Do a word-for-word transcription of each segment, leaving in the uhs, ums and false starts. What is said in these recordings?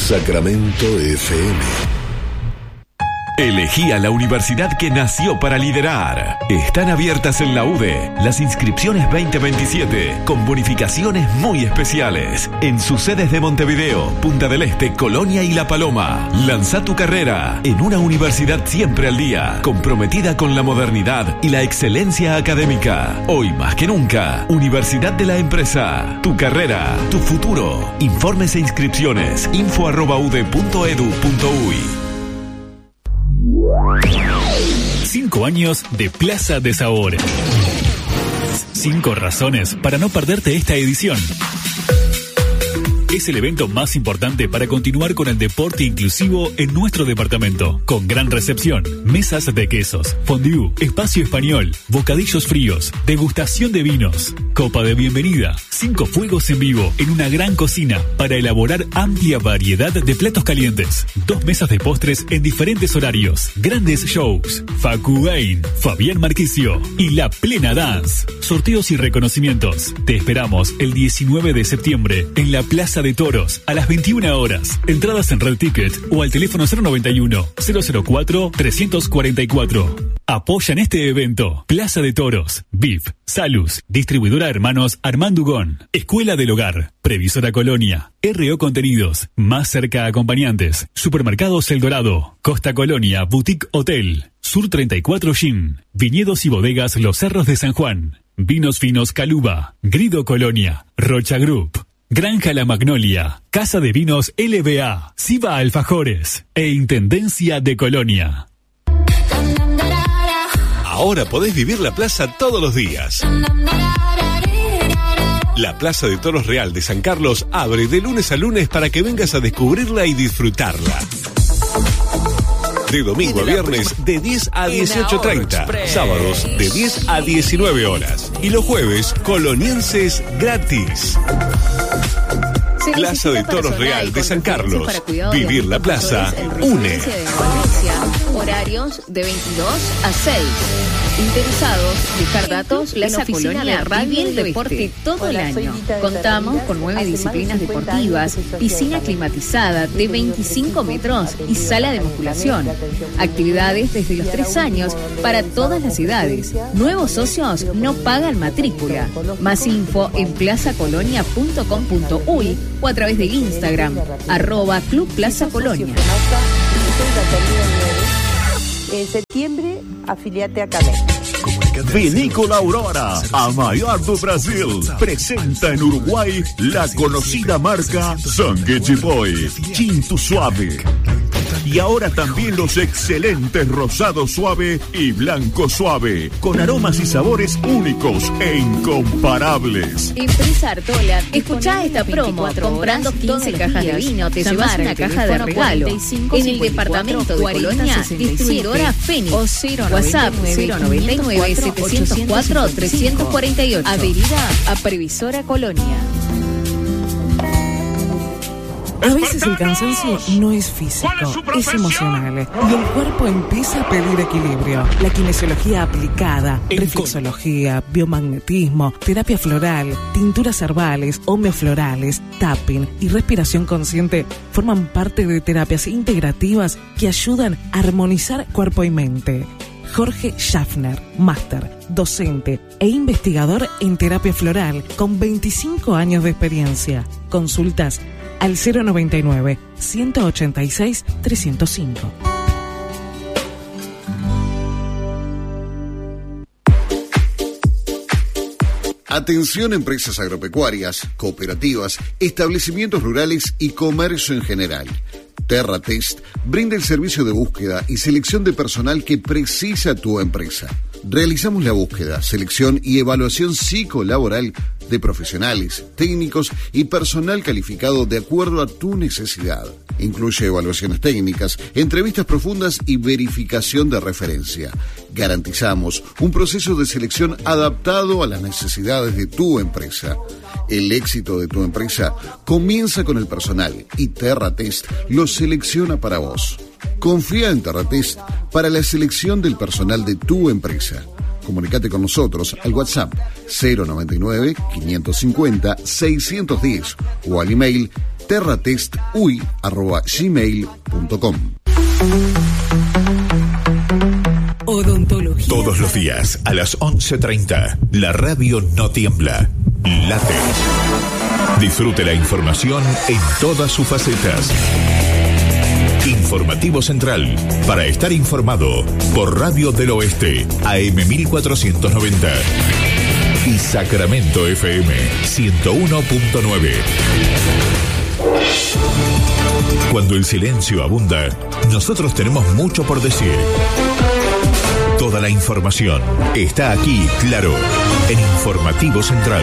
Sacramento F M. Elegí a la universidad que nació para liderar. Están abiertas en la U D E las inscripciones veinte veintisiete con bonificaciones muy especiales en sus sedes de Montevideo, Punta del Este, Colonia y La Paloma. Lanza tu carrera en una universidad siempre al día, comprometida con la modernidad y la excelencia académica. Hoy más que nunca, Universidad de la Empresa. Tu carrera, tu futuro. Informes e inscripciones info arroba u d e punto edu punto uy. Cinco años de Plaza de Sabor. Cinco razones para no perderte esta edición. Es el evento más importante para continuar con el deporte inclusivo en nuestro departamento, con gran recepción, mesas de quesos, fondue, espacio español, bocadillos fríos, degustación de vinos, copa de bienvenida, cinco fuegos en vivo en una gran cocina para elaborar amplia variedad de platos calientes, dos mesas de postres en diferentes horarios, grandes shows, Facu Bain, Fabián Marquicio y La Plena Dance, sorteos y reconocimientos. Te esperamos el diecinueve de septiembre en la Plaza de Toros a las veintiuna horas. Entradas en Red Ticket o al teléfono cero noventa y uno, cero cero cuatro, trescientos cuarenta y cuatro. Apoyan este evento Plaza de Toros, B I F, Salus, Distribuidora Hermanos Armando Ugón, Escuela del Hogar, Previsora Colonia, R O Contenidos, Más Cerca Acompañantes, Supermercados El Dorado, Costa Colonia, Boutique Hotel, Sur treinta y cuatro Gin, Viñedos y Bodegas Los Cerros de San Juan, Vinos Finos Caluba, Grido Colonia, Rocha Group, Granja La Magnolia, Casa de Vinos L B A, Siva Alfajores e Intendencia de Colonia. Ahora podés vivir la plaza todos los días. La Plaza de Toros Real de San Carlos abre de lunes a lunes para que vengas a descubrirla y disfrutarla. De domingo a viernes de diez a dieciocho treinta, sábados de diez a diecinueve horas y los jueves colonienses gratis. Plaza de Toros Real de San Carlos. Vivir la plaza une. Horarios de veintidós a seis. Interesados, dejar datos, la oficina de radio y el deporte todo el año. Contamos con nueve disciplinas deportivas, piscina climatizada de veinticinco metros y sala de musculación. Actividades desde los tres años para todas las edades. Nuevos socios no pagan matrícula. Más info en plaza colonia punto com punto uy o a través de Instagram, arroba Club Plaza Colonia. En septiembre, afiliate a Camel. Vinícola Aurora, a maior do Brasil, presenta en Uruguay la conocida marca Sangue Boy, Tinto Suave. Y ahora también los excelentes Rosado Suave y Blanco Suave, con aromas y sabores únicos e incomparables. Empresa Artola, escuchá esta promo. Comprando quince cajas de vino, te llevas una caja de regalo. En el departamento de Colonia, distribuidora Fénix. WhatsApp cero noventa y nueve, setecientos cuatro, trescientos cuarenta y ocho. Adherida a Previsora Colonia. A veces el cansancio no es físico, es emocional. Y el cuerpo empieza a pedir equilibrio. La kinesiología aplicada, reflexología, biomagnetismo, terapia floral, tinturas herbales, homeoflorales, tapping y respiración consciente forman parte de terapias integrativas que ayudan a armonizar cuerpo y mente. Jorge Schaffner, máster, docente e investigador en terapia floral con veinticinco años de experiencia. Consultas al cero noventa y nueve, ciento ochenta y seis, trescientos cinco. Atención empresas agropecuarias, cooperativas, establecimientos rurales y comercio en general. TerraTest brinda el servicio de búsqueda y selección de personal que precisa tu empresa. Realizamos la búsqueda, selección y evaluación psicolaboral de profesionales, técnicos y personal calificado de acuerdo a tu necesidad. Incluye evaluaciones técnicas, entrevistas profundas y verificación de referencia. Garantizamos un proceso de selección adaptado a las necesidades de tu empresa. El éxito de tu empresa comienza con el personal y TerraTest lo selecciona para vos. Confía en TerraTest para la selección del personal de tu empresa. Comunicate con nosotros al WhatsApp cero noventa y nueve, quinientos cincuenta, seiscientos diez o al email terratestui arroba gmail punto com. Odontología. Todos los días a las once treinta, la radio no tiembla, late. Disfrute la información en todas sus facetas. Informativo Central, para estar informado, por Radio del Oeste, A M mil cuatrocientos noventa. Y Sacramento F M, ciento uno punto nueve. Cuando el silencio abunda, nosotros tenemos mucho por decir. Toda la información está aquí, claro, en Informativo Central.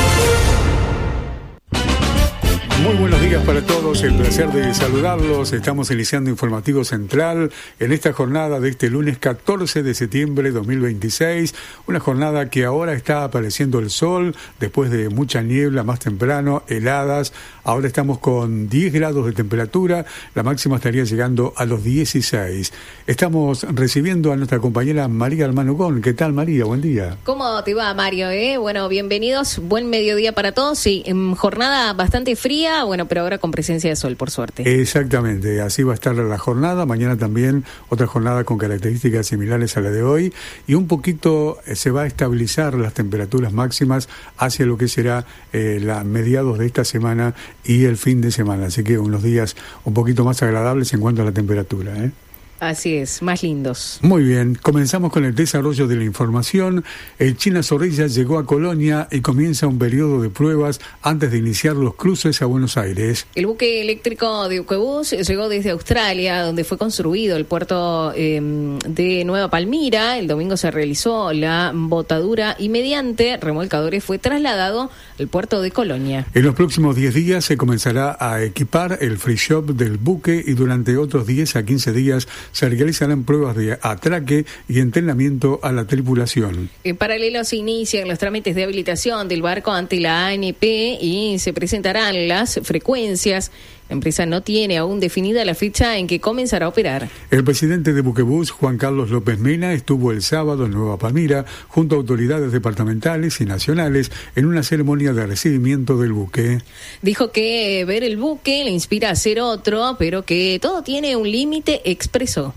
Muy buenos días para todos, el placer de saludarlos. Estamos iniciando Informativo Central en esta jornada de este lunes catorce de septiembre de dos mil veintiséis, una jornada que ahora está apareciendo el sol después de mucha niebla más temprano, heladas. Ahora estamos con diez grados de temperatura, la máxima estaría llegando a los dieciséis. Estamos recibiendo a nuestra compañera María Almanugón. ¿Qué tal, María? Buen día. ¿Cómo te va, Mario? Eh? Bueno, bienvenidos, buen mediodía para todos. Sí, jornada bastante fría, bueno, pero ahora con presencia de sol, por suerte. Exactamente, así va a estar la jornada. Mañana también otra jornada con características similares a la de hoy, y un poquito eh, se va a estabilizar las temperaturas máximas hacia lo que será eh, la mediados de esta semana y el fin de semana, así que unos días un poquito más agradables en cuanto a la temperatura, ¿eh? Así es, más lindos. Muy bien, comenzamos con el desarrollo de la información. El China Zorrilla llegó a Colonia y comienza un periodo de pruebas antes de iniciar los cruces a Buenos Aires. El buque eléctrico de Buquebus llegó desde Australia, donde fue construido el puerto eh, de Nueva Palmira. El domingo se realizó la botadura y mediante remolcadores fue trasladado al puerto de Colonia. En los próximos diez días se comenzará a equipar el free shop del buque y durante otros diez a quince días se realizarán pruebas de atraque y entrenamiento a la tripulación. En paralelo se inician los trámites de habilitación del barco ante la A N P y se presentarán las frecuencias. La empresa no tiene aún definida la fecha en que comenzará a operar. El presidente de Buquebus, Juan Carlos López Mena, estuvo el sábado en Nueva Palmira junto a autoridades departamentales y nacionales en una ceremonia de recibimiento del buque. Dijo que ver el buque le inspira a hacer otro, pero que todo tiene un límite, expresó.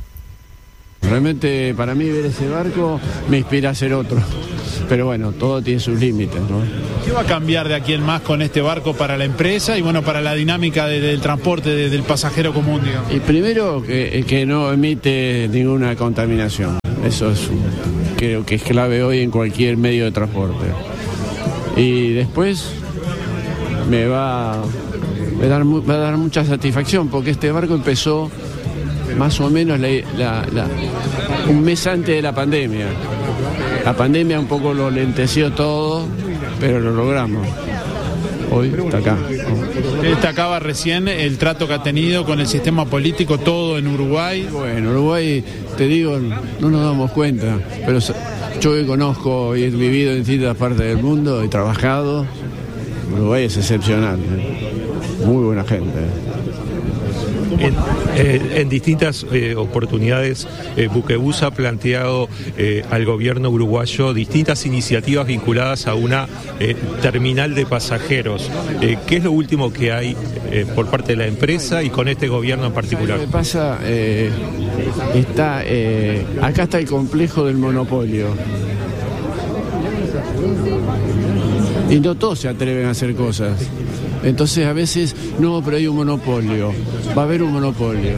Realmente para mí ver ese barco me inspira a hacer otro, pero bueno, todo tiene sus límites, ¿no? ¿Qué va a cambiar de aquí en más con este barco para la empresa y bueno, para la dinámica de, del transporte de, del pasajero común, digamos? Y primero que, que no emite ninguna contaminación, eso es, creo que es clave hoy en cualquier medio de transporte. Y después me va, me dar, va a dar mucha satisfacción porque este barco empezó más o menos la, la, la, un mes antes de la pandemia. La pandemia un poco lo lenteció todo, pero lo logramos. Hoy está acá. Usted destacaba recién el trato que ha tenido con el sistema político, todo en Uruguay. Bueno, Uruguay, te digo, no nos damos cuenta, pero yo que conozco y he vivido en distintas partes del mundo, he trabajado, Uruguay es excepcional, ¿eh? Muy buena gente. En, eh, en distintas eh, oportunidades, eh, Buquebus ha planteado eh, al gobierno uruguayo distintas iniciativas vinculadas a una eh, terminal de pasajeros. Eh, ¿Qué es lo último que hay eh, por parte de la empresa y con este gobierno en particular? ¿Qué pasa? Eh, está, eh, acá está el complejo del monopolio. Y no todos se atreven a hacer cosas. Entonces a veces, no, pero hay un monopolio, va a haber un monopolio.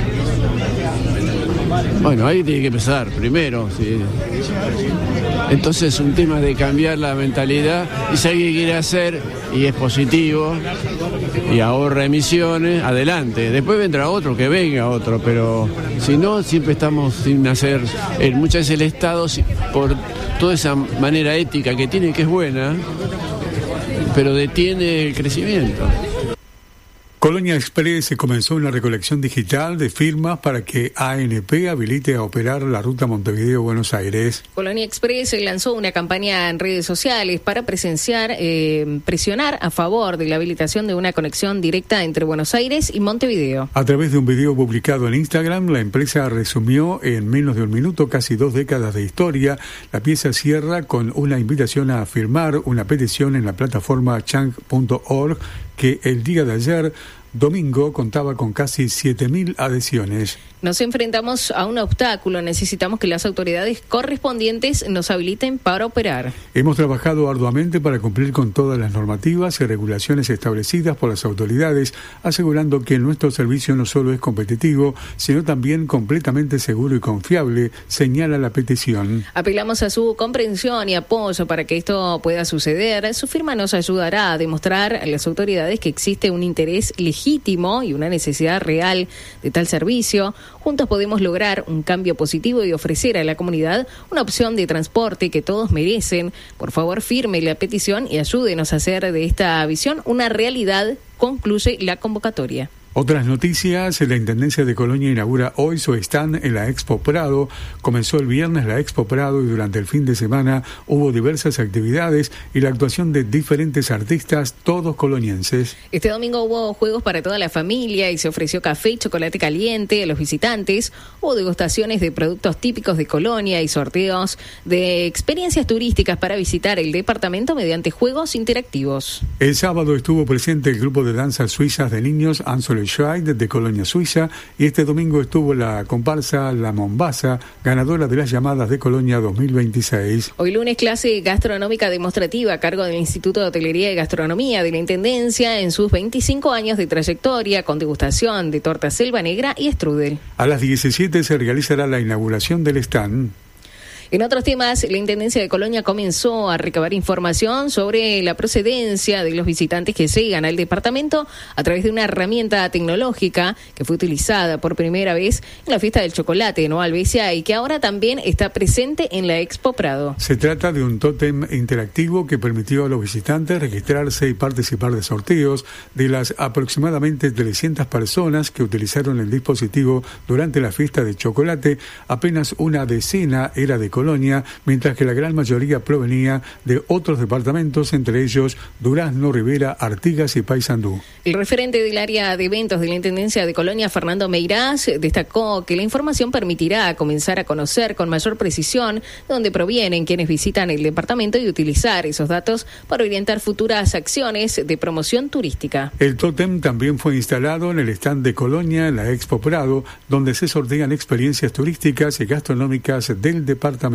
Bueno, ahí tiene que empezar, primero. ¿Sí? Entonces es un tema de cambiar la mentalidad y si alguien quiere hacer y es positivo y ahorra emisiones, adelante. Después vendrá otro, que venga otro, pero si no, siempre estamos sin hacer. Eh, muchas veces el Estado, por toda esa manera ética que tiene, que es buena, pero detiene el crecimiento. Colonia Express comenzó una recolección digital de firmas para que A N P habilite a operar la ruta Montevideo-Buenos Aires. Colonia Express lanzó una campaña en redes sociales para presenciar, eh, presionar a favor de la habilitación de una conexión directa entre Buenos Aires y Montevideo. A través de un video publicado en Instagram, la empresa resumió en menos de un minuto casi dos décadas de historia. La pieza cierra con una invitación a firmar una petición en la plataforma change punto org que el día de ayer, domingo, contaba con casi siete mil adhesiones. Nos enfrentamos a un obstáculo. Necesitamos que las autoridades correspondientes nos habiliten para operar. Hemos trabajado arduamente para cumplir con todas las normativas y regulaciones establecidas por las autoridades, asegurando que nuestro servicio no solo es competitivo, sino también completamente seguro y confiable, señala la petición. Apelamos a su comprensión y apoyo para que esto pueda suceder. Su firma nos ayudará a demostrar a las autoridades que existe un interés legítimo y una necesidad real de tal servicio. Juntos podemos lograr un cambio positivo y ofrecer a la comunidad una opción de transporte que todos merecen. Por favor, firme la petición y ayúdenos a hacer de esta visión una realidad, concluye la convocatoria. Otras noticias, la Intendencia de Colonia inaugura hoy su stand en la Expo Prado. Comenzó el viernes la Expo Prado y durante el fin de semana hubo diversas actividades y la actuación de diferentes artistas, todos colonienses. Este domingo hubo juegos para toda la familia y se ofreció café y chocolate caliente a los visitantes. Hubo degustaciones de productos típicos de Colonia y sorteos de experiencias turísticas para visitar el departamento mediante juegos interactivos. El sábado estuvo presente el grupo de danzas suizas de niños Ansel Schreit de Colonia, Suiza, y este domingo estuvo la comparsa La Mombasa, ganadora de las llamadas de Colonia dos mil veintiséis. Hoy lunes, clase gastronómica demostrativa a cargo del Instituto de Hotelería y Gastronomía de la Intendencia en sus veinticinco años de trayectoria, con degustación de torta selva negra y strudel. A las diecisiete se realizará la inauguración del stand. En otros temas, la Intendencia de Colonia comenzó a recabar información sobre la procedencia de los visitantes que llegan al departamento a través de una herramienta tecnológica que fue utilizada por primera vez en la Fiesta del Chocolate en Albesia y que ahora también está presente en la Expo Prado. Se trata de un tótem interactivo que permitió a los visitantes registrarse y participar de sorteos. De las aproximadamente trescientas personas que utilizaron el dispositivo durante la Fiesta del Chocolate, apenas una decena era de Colonia, mientras que la gran mayoría provenía de otros departamentos, entre ellos Durazno, Rivera, Artigas y Paysandú. El referente del área de eventos de la Intendencia de Colonia, Fernando Meirás, destacó que la información permitirá comenzar a conocer con mayor precisión de dónde provienen quienes visitan el departamento y utilizar esos datos para orientar futuras acciones de promoción turística. El tótem también fue instalado en el stand de Colonia en la Expo Prado, donde se sortean experiencias turísticas y gastronómicas del departamento.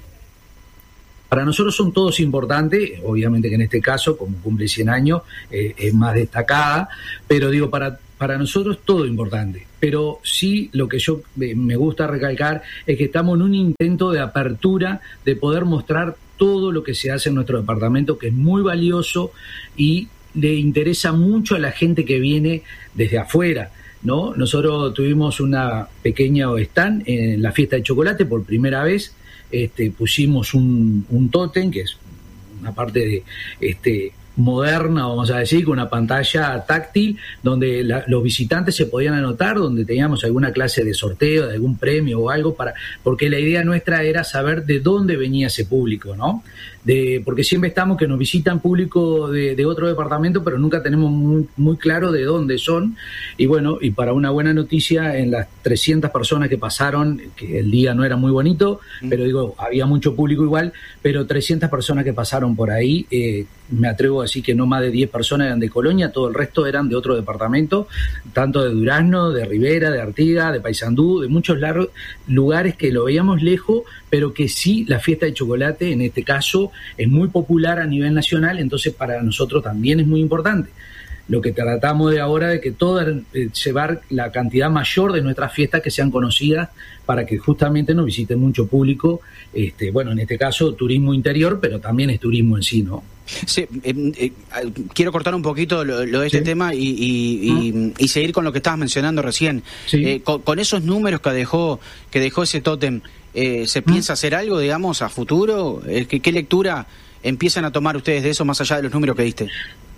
Para nosotros son todos importantes, obviamente que en este caso, como cumple cien años, eh, es más destacada, pero digo, para, para nosotros todo importante. Pero sí, lo que yo eh, me gusta recalcar es que estamos en un intento de apertura, de poder mostrar todo lo que se hace en nuestro departamento, que es muy valioso y le interesa mucho a la gente que viene desde afuera, ¿no? Nosotros tuvimos una pequeña stand en la Fiesta de Chocolate por primera vez. Este, pusimos un, un tótem, que es una parte de este moderna, vamos a decir, con una pantalla táctil donde la, los visitantes se podían anotar, donde teníamos alguna clase de sorteo, de algún premio o algo, para porque la idea nuestra era saber de dónde venía ese público, ¿no? De, porque siempre estamos que nos visitan público de, de otro departamento, pero nunca tenemos muy, muy claro de dónde son. Y bueno, y para una buena noticia, en las trescientas personas que pasaron, que el día no era muy bonito, mm. pero digo, había mucho público igual, pero trescientas personas que pasaron por ahí, eh, me atrevo a decir que no más de diez personas eran de Colonia, todo el resto eran de otro departamento, tanto de Durazno, de Rivera, de Artigas, de Paysandú, de muchos largos lugares que lo veíamos lejos, pero que sí, la Fiesta de Chocolate, en este caso, es muy popular a nivel nacional, entonces para nosotros también es muy importante. Lo que tratamos de ahora de que todo eh, llevar la cantidad mayor de nuestras fiestas que sean conocidas para que justamente nos visite mucho público, este, bueno, en este caso turismo interior, pero también es turismo en sí, ¿no? Sí, eh, eh, quiero cortar un poquito lo, lo de este ¿Sí? tema y, y, y, y seguir con lo que estabas mencionando recién. Sí. Eh, con, con esos números que dejó que dejó ese tótem, eh, ¿se piensa hacer algo, digamos, a futuro? ¿Qué, qué lectura empiezan a tomar ustedes de eso más allá de los números que diste?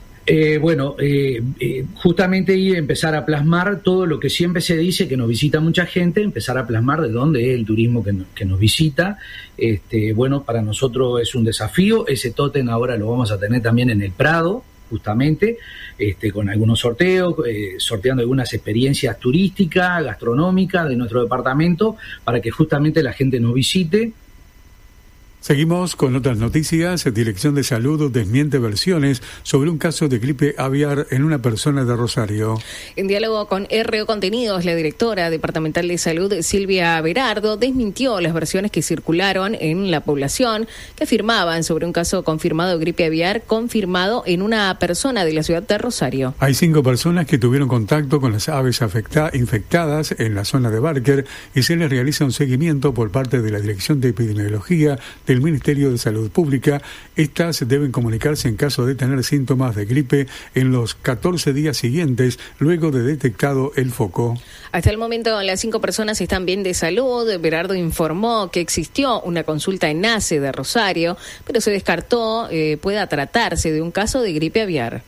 Eh, bueno, eh, eh, justamente ahí empezar a plasmar todo lo que siempre se dice, que nos visita mucha gente, empezar a plasmar de dónde es el turismo que, no, que nos visita. Este, bueno, para nosotros es un desafío. Ese tótem ahora lo vamos a tener también en el Prado, justamente, este, con algunos sorteos, eh, sorteando algunas experiencias turísticas, gastronómicas de nuestro departamento, para que justamente la gente nos visite. Seguimos con otras noticias. Dirección de Salud desmiente versiones sobre un caso de gripe aviar en una persona de Rosario. En diálogo con R O Contenidos, la directora departamental de salud, Silvia Berardo, desmintió las versiones que circularon en la población que afirmaban sobre un caso confirmado de gripe aviar confirmado en una persona de la ciudad de Rosario. Hay cinco personas que tuvieron contacto con las aves afecta- infectadas en la zona de Barker y se les realiza un seguimiento por parte de la Dirección de Epidemiología del Ministerio de Salud Pública. Estas deben comunicarse en caso de tener síntomas de gripe en los catorce días siguientes luego de detectado el foco. Hasta el momento las cinco personas están bien de salud. Berardo informó que existió una consulta en NACE de Rosario, pero se descartó eh, pueda tratarse de un caso de gripe aviar.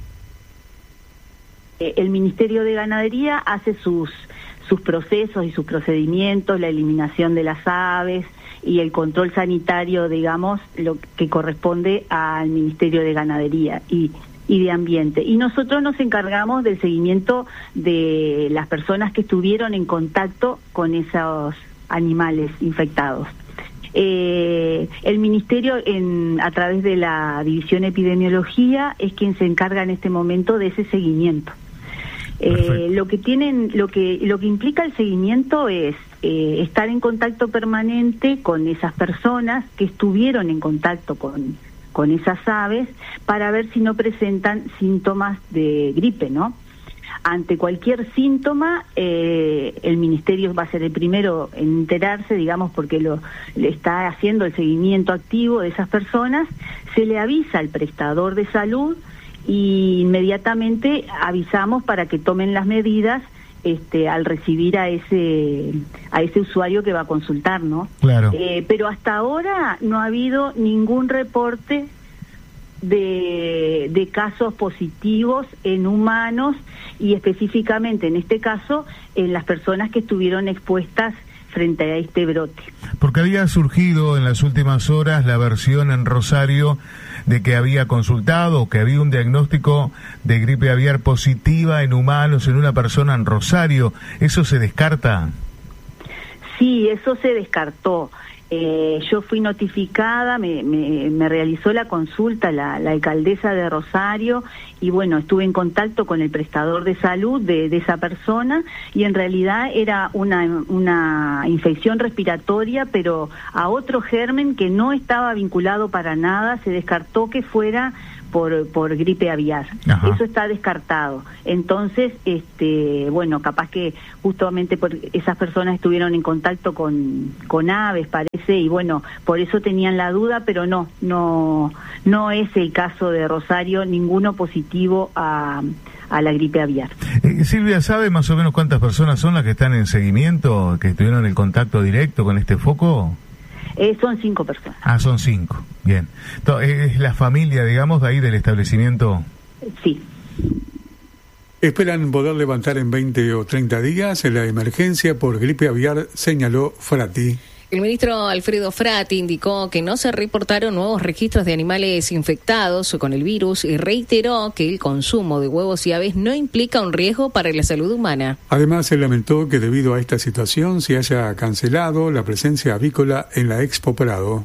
El Ministerio de Ganadería hace sus, sus procesos y sus procedimientos, la eliminación de las aves y el control sanitario, digamos, lo que corresponde al Ministerio de Ganadería y, y de Ambiente. Y nosotros nos encargamos del seguimiento de las personas que estuvieron en contacto con esos animales infectados. Eh, el Ministerio, en, a través de la División Epidemiología, es quien se encarga en este momento de ese seguimiento. Eh, lo que tienen, lo que lo que implica el seguimiento es eh, estar en contacto permanente con esas personas que estuvieron en contacto con con esas aves para ver si no presentan síntomas de gripe, ¿no? Ante cualquier síntoma, eh, el Ministerio va a ser el primero en enterarse, digamos, porque lo le está haciendo el seguimiento activo de esas personas. Se le avisa al prestador de salud y inmediatamente avisamos para que tomen las medidas este, al recibir a ese a ese usuario que va a consultar, ¿no? Claro. Eh, pero hasta ahora no ha habido ningún reporte de, de casos positivos en humanos y específicamente en este caso en las personas que estuvieron expuestas frente a este brote. Porque había surgido en las últimas horas la versión en Rosario de que había consultado, que había un diagnóstico de gripe aviar positiva en humanos en una persona en Rosario. ¿Eso se descarta? Sí, eso se descartó. Eh, yo fui notificada, me, me, me realizó la consulta la, la alcaldesa de Rosario y bueno, estuve en contacto con el prestador de salud de, de esa persona y en realidad era una, una infección respiratoria, pero a otro germen que no estaba vinculado para nada, se descartó que fuera por por gripe aviar. Ajá. Eso está descartado. Entonces, este, bueno, capaz que justamente por esas personas estuvieron en contacto con con aves, parece, y bueno, por eso tenían la duda, pero no, no no es el caso de Rosario, ninguno positivo a a la gripe aviar. Eh, Silvia, ¿sabe más o menos cuántas personas son las que están en seguimiento, que estuvieron en contacto directo con este foco? Eh, son cinco personas. Ah, son cinco. Bien. Entonces, ¿es la familia, digamos, de ahí del establecimiento? Sí. Esperan poder levantar en veinte o treinta días la emergencia por gripe aviar, señaló Frati. El ministro Alfredo Frati indicó que no se reportaron nuevos registros de animales infectados con el virus y reiteró que el consumo de huevos y aves no implica un riesgo para la salud humana. Además, se lamentó que debido a esta situación se haya cancelado la presencia avícola en la Expo Prado.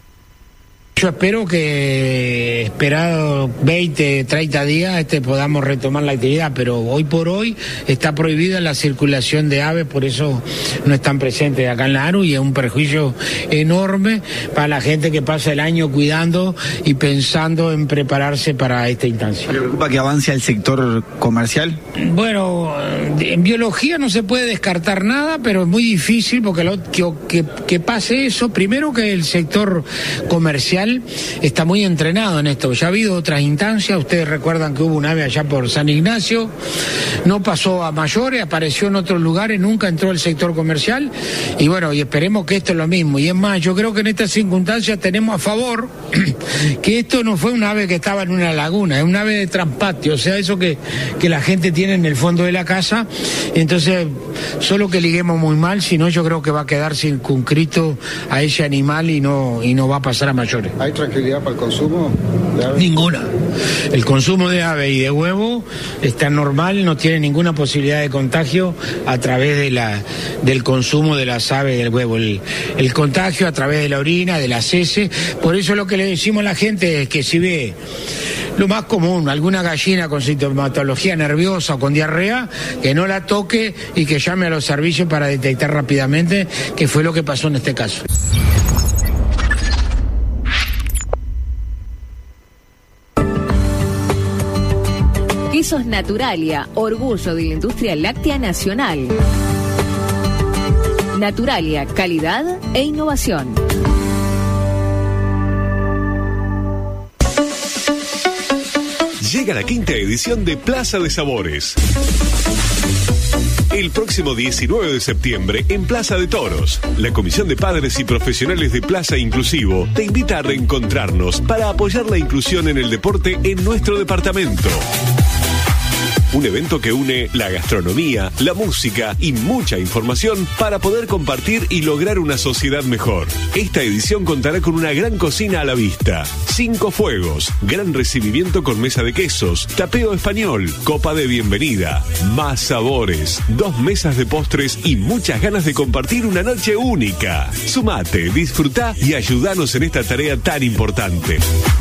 Yo espero que, esperado veinte, treinta días, este, podamos retomar la actividad, pero hoy por hoy está prohibida la circulación de aves, por eso no están presentes acá en la ARU y es un perjuicio enorme para la gente que pasa el año cuidando y pensando en prepararse para esta instancia. ¿Le preocupa que avance el sector comercial? Bueno, en biología no se puede descartar nada, pero es muy difícil porque lo, que, que, que pase eso. Primero que el sector comercial está muy entrenado en esto. Ya ha habido otras instancias, ustedes recuerdan que hubo un ave allá por San Ignacio, no pasó a mayores, apareció en otros lugares, nunca entró al sector comercial y bueno, y esperemos que esto es lo mismo. Y es más, yo creo que en estas circunstancias tenemos a favor que esto no fue un ave que estaba en una laguna, es un ave de traspatio, o sea, eso que, que la gente tiene en el fondo de la casa. Entonces, solo que liguemos muy mal, si no yo creo que va a quedar circunscrito a ese animal y no, y no va a pasar a mayores. ¿Hay tranquilidad para el consumo? Ninguna. El consumo de ave y de huevo está normal, no tiene ninguna posibilidad de contagio a través de la, del consumo de las aves y del huevo. El, el contagio a través de la orina, de las heces. Por eso lo que le decimos a la gente es que si ve lo más común, alguna gallina con sintomatología nerviosa o con diarrea, que no la toque y que llame a los servicios para detectar rápidamente qué fue lo que pasó en este caso. Quesos Naturalia, orgullo de la industria láctea nacional. Naturalia, calidad e innovación. Llega la quinta edición de Plaza de Sabores. El próximo diecinueve de septiembre en Plaza de Toros, la Comisión de Padres y Profesionales de Plaza Inclusivo te invita a reencontrarnos para apoyar la inclusión en el deporte en nuestro departamento. Un evento que une la gastronomía, la música y mucha información para poder compartir y lograr una sociedad mejor. Esta edición contará con una gran cocina a la vista, cinco fuegos, gran recibimiento con mesa de quesos, tapeo español, copa de bienvenida, más sabores, dos mesas de postres y muchas ganas de compartir una noche única. Sumate, disfrutá y ayudanos en esta tarea tan importante.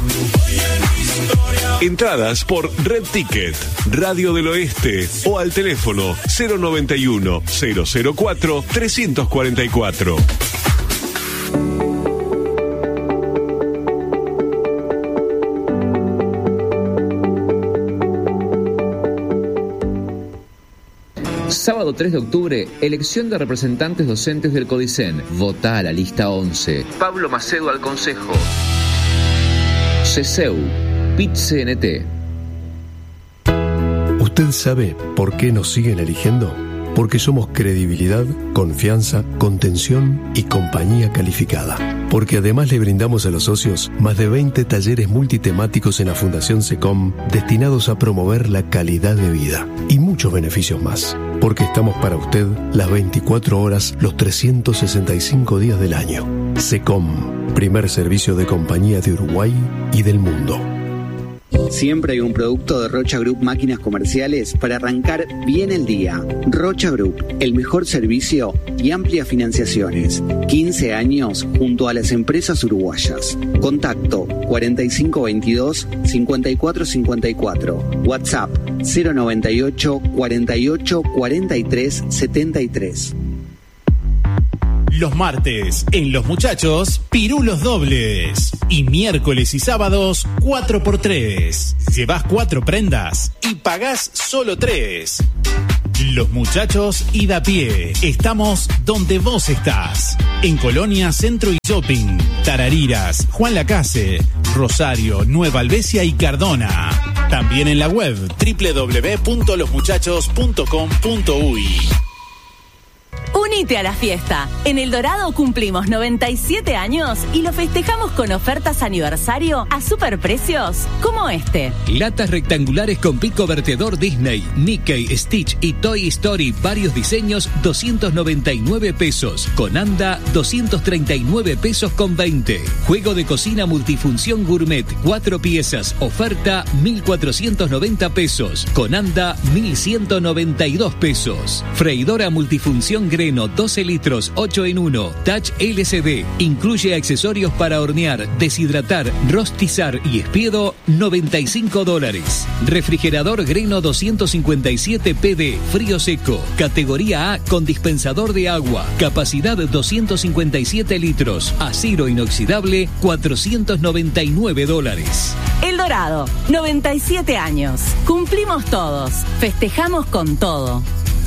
Entradas por Red Ticket, Radio del Oeste o al teléfono cero noventa y uno, cero cero cuatro, trescientos cuarenta y cuatro. Sábado tres de octubre, elección de representantes docentes del CODICEN. Vota a la lista once. Pablo Macedo al Consejo. CESEU. P I T C N T. ¿Usted sabe por qué nos siguen eligiendo? Porque somos credibilidad, confianza, contención y compañía calificada. Porque además le brindamos a los socios más de veinte talleres multitemáticos en la Fundación SECOM destinados a promover la calidad de vida y muchos beneficios más. Porque estamos para usted las veinticuatro horas, los trescientos sesenta y cinco días del año. SECOM, primer servicio de compañía de Uruguay y del mundo. Siempre hay un producto de Rocha Group Máquinas Comerciales para arrancar bien el día. Rocha Group, el mejor servicio y amplias financiaciones. quince años junto a las empresas uruguayas. Contacto cuarenta y cinco veintidós, cincuenta y cuatro cincuenta y cuatro. WhatsApp cero noventa y ocho, cuarenta y ocho, cuarenta y tres, setenta y tres. Los martes, en Los Muchachos, pirulos dobles. Y miércoles y sábados, cuatro por tres. Llevas cuatro prendas y pagás solo tres. Los Muchachos y da pie. Estamos donde vos estás. En Colonia, Centro y Shopping. Tarariras, Juan Lacase, Rosario, Nueva Albesia y Cardona. También en la web doble u doble u doble u punto los muchachos punto com punto uy. Unite a la fiesta. En El Dorado cumplimos noventa y siete años y lo festejamos con ofertas aniversario a superprecios como este. Latas rectangulares con pico vertedor Disney, Mickey, Stitch y Toy Story, varios diseños, doscientos noventa y nueve pesos. Con anda, doscientos treinta y nueve pesos con veinte. Juego de cocina multifunción gourmet, cuatro piezas, oferta mil cuatrocientos noventa pesos. Con anda, mil ciento noventa y dos pesos. Freidora multifunción Greno, doce litros, ocho en uno, Touch L C D, incluye accesorios para hornear, deshidratar, rostizar y espiedo, noventa y cinco dólares. Refrigerador Greno doscientos cincuenta y siete P D, frío seco, categoría A con dispensador de agua, capacidad doscientos cincuenta y siete litros, acero inoxidable, cuatrocientos noventa y nueve dólares. El Dorado, noventa y siete años. Cumplimos todos, festejamos con todo.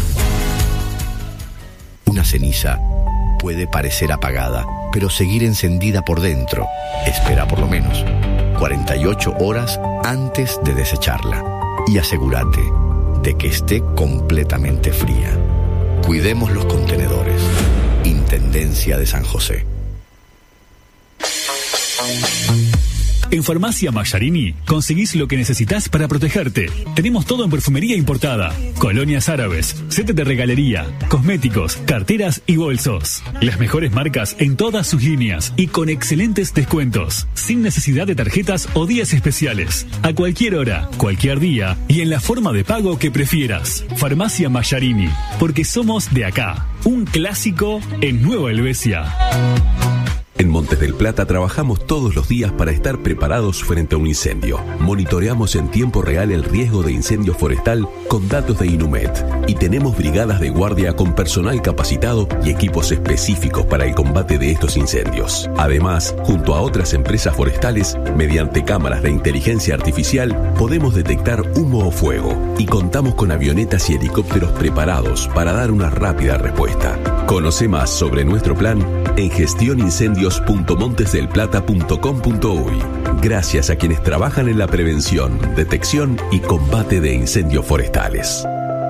Una ceniza puede parecer apagada, pero seguir encendida por dentro. Espera por lo menos cuarenta y ocho horas antes de desecharla y asegúrate de que esté completamente fría. Cuidemos los contenedores. Intendencia de San José. En Farmacia Mayarini conseguís lo que necesitas para protegerte. Tenemos todo en perfumería importada, colonias árabes, set de regalería, cosméticos, carteras y bolsos. Las mejores marcas en todas sus líneas y con excelentes descuentos, sin necesidad de tarjetas o días especiales. A cualquier hora, cualquier día y en la forma de pago que prefieras. Farmacia Mayarini, porque somos de acá. Un clásico en Nueva Helvecia. En Montes del Plata trabajamos todos los días para estar preparados frente a un incendio. Monitoreamos en tiempo real el riesgo de incendio forestal con datos de Inumet y tenemos brigadas de guardia con personal capacitado y equipos específicos para el combate de estos incendios. Además, junto a otras empresas forestales, mediante cámaras de inteligencia artificial, podemos detectar humo o fuego y contamos con avionetas y helicópteros preparados para dar una rápida respuesta. Conoce más sobre nuestro plan en gestionincendios punto montes del plata punto com punto uy. Gracias a quienes trabajan en la prevención, detección y combate de incendios forestales.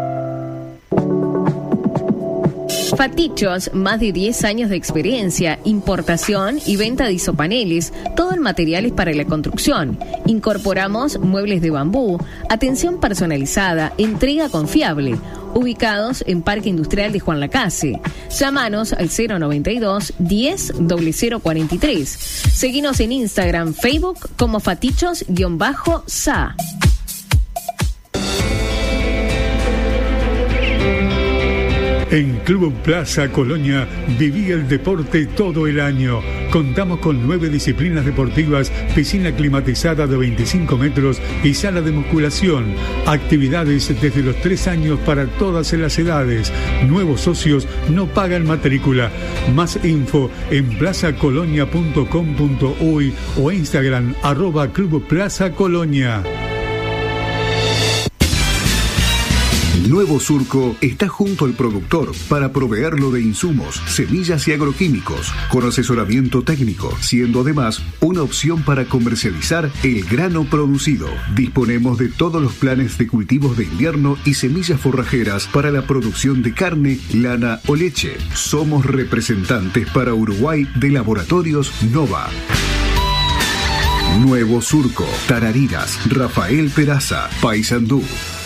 Fatichos, más de diez años de experiencia, importación y venta de isopaneles, todo el materiales para la construcción. Incorporamos muebles de bambú, atención personalizada, entrega confiable. Ubicados en Parque Industrial de Juan Lacase. Llámanos al cero noventa y dos, diez, cero cero cuarenta y tres. Seguinos en Instagram, Facebook como Fatichos-Sa. En Club Plaza Colonia viví el deporte todo el año. Contamos con nueve disciplinas deportivas, piscina climatizada de veinticinco metros y sala de musculación. Actividades desde los tres años para todas las edades. Nuevos socios no pagan matrícula. Más info en plaza colonia punto com punto uy o Instagram arroba Club Plaza Colonia. Nuevo Surco está junto al productor para proveerlo de insumos, semillas y agroquímicos, con asesoramiento técnico, siendo además una opción para comercializar el grano producido. Disponemos de todos los planes de cultivos de invierno y semillas forrajeras para la producción de carne, lana o leche. Somos representantes para Uruguay de Laboratorios Nova. Nuevo Surco, Tarariras, Rafael Peraza, Paysandú.